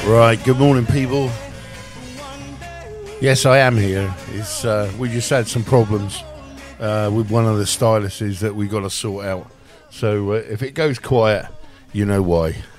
Right, good morning, people. Yes, I am here. It's we just had some problems with one of the styluses that we got to sort out. So if it goes quiet, you know why.